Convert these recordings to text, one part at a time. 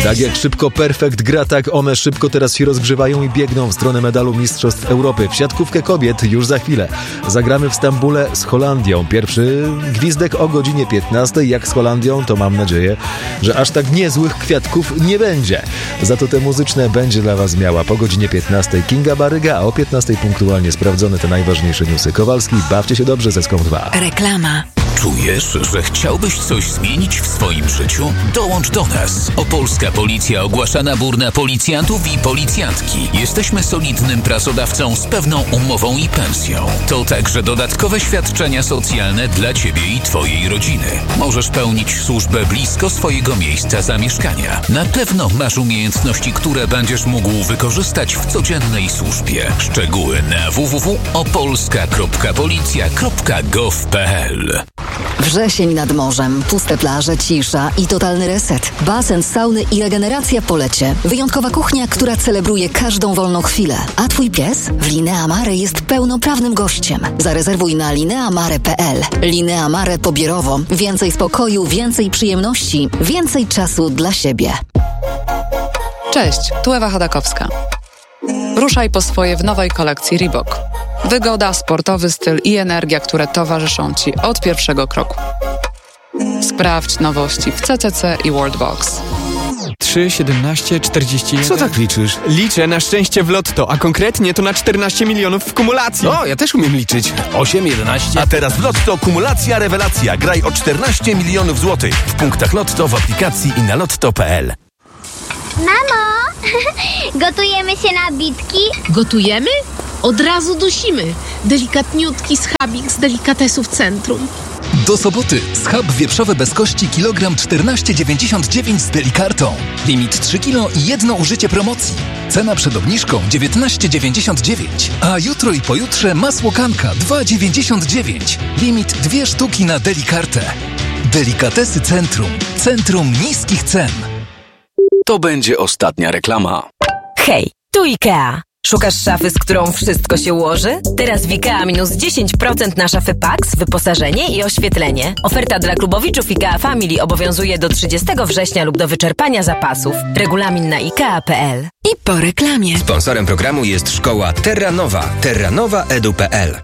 Tak jak szybko Perfekt gra, tak one szybko teraz się rozgrzewają i biegną w stronę medalu Mistrzostw Europy. W siatkówkę kobiet już za chwilę. Zagramy w Stambule z Holandią. Pierwszy gwizdek o godzinie 15. Jak z Holandią, to mam nadzieję, że aż tak niezłych kwiatków nie będzie. Za to te muzyczne będzie dla Was miała po godzinie 15 Kinga Baryga, a o 15 punktualnie sprawdzone te najważniejsze newsy. Kowalski, bawcie się dobrze ze SKOM 2. Reklama. Czujesz, że chciałbyś coś zmienić w swoim życiu? Dołącz do nas. Opolska Policja ogłasza nabór na policjantów i policjantki. Jesteśmy solidnym pracodawcą z pewną umową i pensją. To także dodatkowe świadczenia socjalne dla Ciebie i Twojej rodziny. Możesz pełnić służbę blisko swojego miejsca zamieszkania. Na pewno masz umiejętności, które będziesz mógł wykorzystać w codziennej służbie. Szczegóły na www.opolska.policja.gov.pl. Wrzesień nad morzem, puste plaże, cisza i totalny reset. Basen, sauny i regeneracja po lecie. Wyjątkowa kuchnia, która celebruje każdą wolną chwilę. A Twój pies w Linea Mare jest pełnoprawnym gościem. Zarezerwuj na lineamare.pl. Linea Mare Pobierowo. Więcej spokoju, więcej przyjemności, więcej czasu dla siebie. Cześć, tu Ewa Chodakowska. Ruszaj po swoje w nowej kolekcji Reebok. Wygoda, sportowy styl i energia, które towarzyszą Ci od pierwszego kroku. Sprawdź nowości w CCC i Worldbox. 3, 17, 41... Co tak liczysz? Liczę na szczęście w lotto, a konkretnie to na 14 milionów w kumulacji. O, ja też umiem liczyć. 8, 11... A teraz w Lotto kumulacja rewelacja. Graj o 14 milionów złotych. W punktach Lotto, w aplikacji i na lotto.pl. Mamo, gotujemy się na bitki? Gotujemy? Od razu dusimy. Delikatniutki schabik z delikatesów centrum. Do soboty schab wieprzowy bez kości kilogram 14,99 z Delikartą. Limit 3 kg i jedno użycie promocji. Cena przed obniżką 19,99. A jutro i pojutrze masło kanka 2,99. Limit 2 sztuki na Delikartę. Delikatesy Centrum. Centrum niskich cen. To będzie ostatnia reklama. Hej, tu IKEA. Szukasz szafy, z którą wszystko się ułoży? Teraz w IKEA minus 10% na szafy Pax, wyposażenie i oświetlenie. Oferta dla klubowiczów IKEA Family obowiązuje do 30 września lub do wyczerpania zapasów. Regulamin na IKEA.pl. I po reklamie. Sponsorem programu jest szkoła Terranowa. Terranowaedu.pl.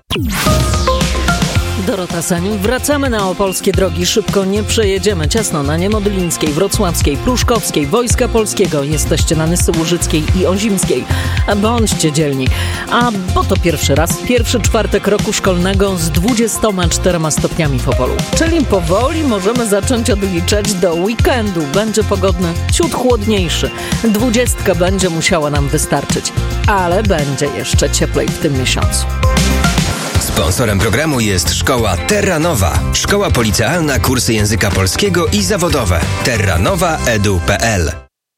Dorota Saniuk. Wracamy na opolskie drogi. Szybko nie przejedziemy. Ciasno na Niemodlińskiej, Wrocławskiej, Pruszkowskiej, Wojska Polskiego. Jesteście na Nysy Łużyckiej i Ozimskiej. Bądźcie dzielni. Bo to pierwszy raz, pierwszy czwartek roku szkolnego z 24 stopniami w Opolu. Czyli powoli możemy zacząć odliczać do weekendu. Będzie pogodny, ciut chłodniejszy. 20 będzie musiała nam wystarczyć. Ale będzie jeszcze cieplej w tym miesiącu. Sponsorem programu jest szkoła Terranowa. Szkoła policealna, kursy języka polskiego i zawodowe. Terranowaedu.pl.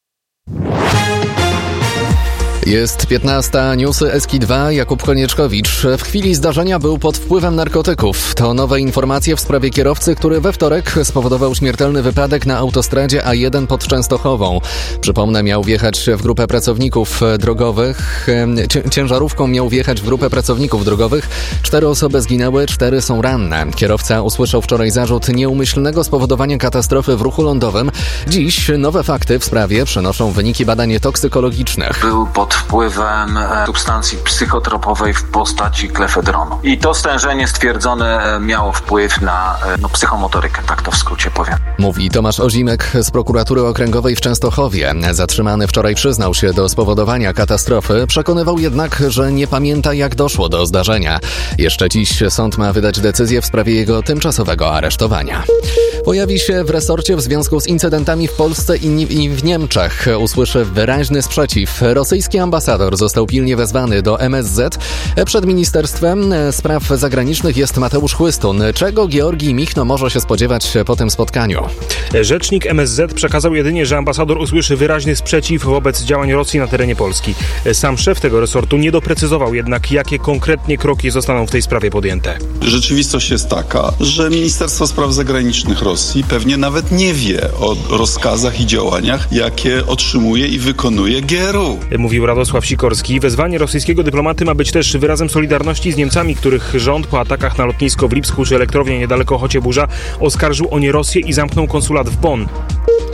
Jest 15, newsy SK2, Jakub Konieczkowicz. W chwili zdarzenia był pod wpływem narkotyków. To nowe informacje w sprawie kierowcy, który we wtorek spowodował śmiertelny wypadek na autostradzie A1 pod Częstochową. Przypomnę, miał wjechać w grupę pracowników drogowych. Ciężarówką miał wjechać w grupę pracowników drogowych. 4 osoby zginęły, 4 są ranne. Kierowca usłyszał wczoraj zarzut nieumyślnego spowodowania katastrofy w ruchu lądowym. Dziś nowe fakty w sprawie przenoszą wyniki badań toksykologicznych. Był pod wpływem substancji psychotropowej w postaci klefedronu. I to stężenie stwierdzone miało wpływ na psychomotorykę, tak to w skrócie powiem. Mówi Tomasz Ozimek z prokuratury okręgowej w Częstochowie. Zatrzymany wczoraj przyznał się do spowodowania katastrofy. Przekonywał jednak, że nie pamięta, jak doszło do zdarzenia. Jeszcze dziś sąd ma wydać decyzję w sprawie jego tymczasowego aresztowania. Pojawi się w resorcie w związku z incydentami w Polsce i w Niemczech. Usłyszy wyraźny sprzeciw. Rosyjski ambasador został pilnie wezwany do MSZ. Przed Ministerstwem Spraw Zagranicznych jest Mateusz Chłystun. Czego Georgij Michno może się spodziewać po tym spotkaniu? Rzecznik MSZ przekazał jedynie, że ambasador usłyszy wyraźny sprzeciw wobec działań Rosji na terenie Polski. Sam szef tego resortu nie doprecyzował jednak, jakie konkretnie kroki zostaną w tej sprawie podjęte. Rzeczywistość jest taka, że Ministerstwo Spraw Zagranicznych Rosji pewnie nawet nie wie o rozkazach i działaniach, jakie otrzymuje i wykonuje GRU. Mówił Radosław Sikorski. Wezwanie rosyjskiego dyplomaty ma być też wyrazem solidarności z Niemcami, których rząd po atakach na lotnisko w Lipsku czy elektrownię niedaleko Chocieburza oskarżył o nie Rosję i zamknął konsulat w Bonn.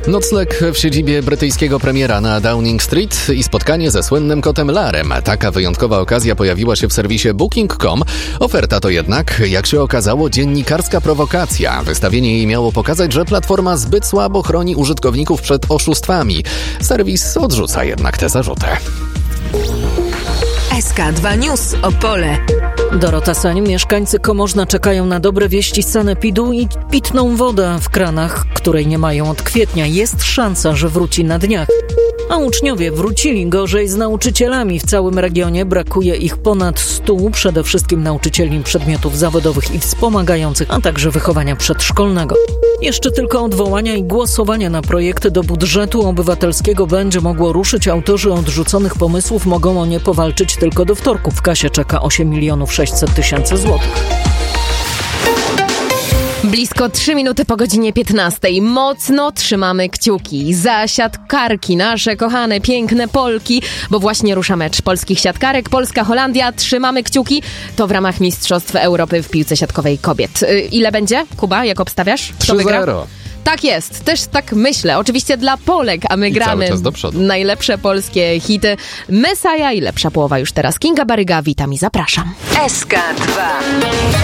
Nocleg w siedzibie brytyjskiego premiera na Downing Street i spotkanie ze słynnym kotem Larem. Taka wyjątkowa okazja pojawiła się w serwisie Booking.com. Oferta to jednak, jak się okazało, dziennikarska prowokacja. Wystawienie jej miało pokazać, że platforma zbyt słabo chroni użytkowników przed oszustwami. Serwis odrzuca jednak te zarzuty. SK2 News Opole. Dorota Sań, mieszkańcy Komorzna czekają na dobre wieści z sanepidu i pitną wodę w kranach, której nie mają od kwietnia. Jest szansa, że wróci na dniach. A uczniowie wrócili, gorzej z nauczycielami. W całym regionie brakuje ich ponad 100, przede wszystkim nauczycieli przedmiotów zawodowych i wspomagających, a także wychowania przedszkolnego. Jeszcze tylko odwołania i głosowania na projekty do budżetu obywatelskiego będzie mogło ruszyć. Autorzy odrzuconych pomysłów mogą o nie powalczyć tylko do wtorku. W kasie czeka 8 600 000 złotych. Blisko 3 minuty po godzinie 15. Mocno trzymamy kciuki za siatkarki, nasze kochane, piękne Polki, bo właśnie rusza mecz polskich siatkarek. Polska-Holandia, trzymamy kciuki. To w ramach Mistrzostw Europy w piłce siatkowej kobiet. Ile będzie, Kuba, jak obstawiasz? 3-0. Tak jest, też tak myślę. Oczywiście dla Polek, a my gramy najlepsze polskie hity. Messiah i lepsza połowa już teraz. Kinga Baryga, witam i zapraszam. SK2